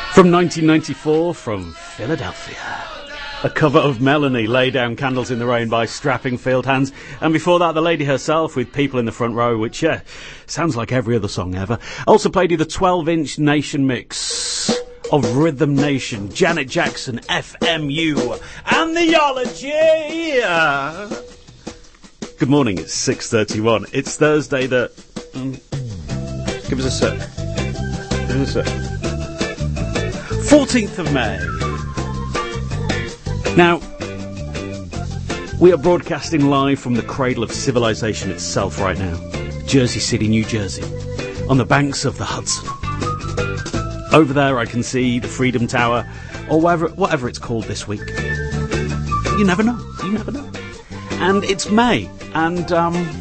From 1994, from Philadelphia. A cover of Melanie, Lay Down Candles in the Rain by Strapping Field Hands. And before that, the lady herself with People in the Front Row, which, sounds like every other song ever. Also played you the 12-inch Nation mix of Rhythm Nation, Janet Jackson, FMU, and the Theology. Good morning, it's 6:31. It's Thursday the... give us a sec. Give us a sec. 14th of May. Now, we are broadcasting live from the cradle of civilization itself right now. Jersey City, New Jersey, on the banks of the Hudson. Over there I can see the Freedom Tower, or whatever it's called this week. You never know, you never know. And it's May, and,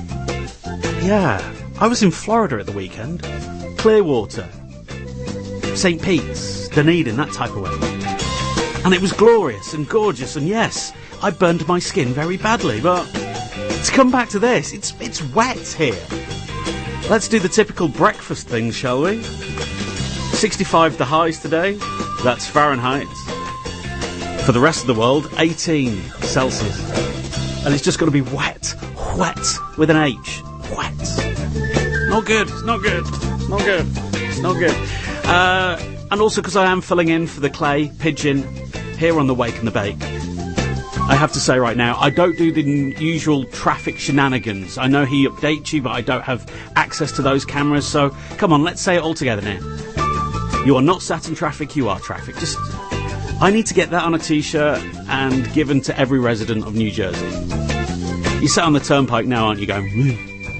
I was in Florida at the weekend. Clearwater, St. Pete's, Dunedin, that type of way. And it was glorious and gorgeous, and yes, I burned my skin very badly, but to come back to this, it's wet here. Let's do the typical breakfast things, shall we? 65 the highs today, that's Fahrenheit. For the rest of the world, 18 Celsius. And it's just got to be wet with an H, wet. Not good, it's not good, not good, it's not good. And also because I am filling in for the Clay Pigeon here on the Wake and the Bake. I have to say right now, I don't do the usual traffic shenanigans. I know he updates you, but I don't have access to those cameras, so come on, let's say it all together now. You are not sat in traffic, you are traffic. I need to get that on a t-shirt and given to every resident of New Jersey. You sat on the turnpike now, aren't you, going...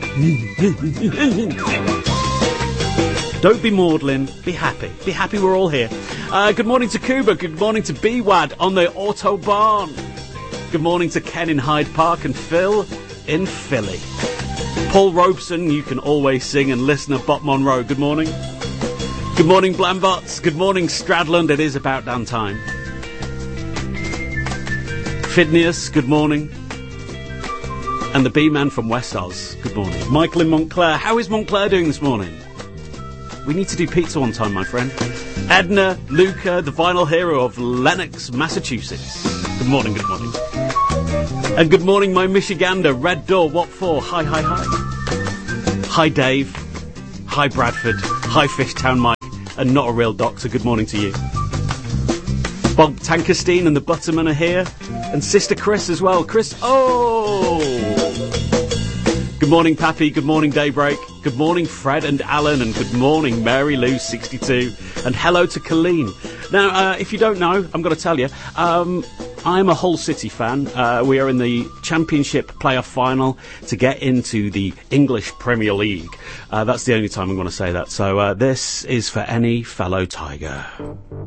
Don't be maudlin, be happy. Be happy we're all here. Good morning to Cuba, good morning to BWAD on the Autobahn. Good morning to Ken in Hyde Park and Phil in Philly. Paul Robeson, you can always sing, and listener Bot Monroe, good morning. Good morning Blambots, good morning Stradland, it is about damn time. Fidnius, good morning. And the B-Man from West Oz, good morning. Michael in Montclair, how is Montclair doing this morning? We need to do pizza one time, my friend. Edna, Luca, the vinyl hero of Lenox, Massachusetts. Good morning, good morning. And good morning, my Michigander, Red Door, what for? Hi, hi, hi. Hi, Dave. Hi, Bradford. Hi, Fishtown Mike. And not a real doctor, good morning to you. Bob Tankerstein and the Butterman are here. And Sister Chris as well. Chris, Good morning, Pappy. Good morning, Daybreak. Good morning, Fred and Alan. And good morning, Mary Lou, 62. And hello to Colleen. Now, if you don't know, I'm going to tell you, I'm a Hull City fan. We are in the Championship playoff final to get into the English Premier League. That's the only time I'm going to say that. So this is for any fellow Tiger.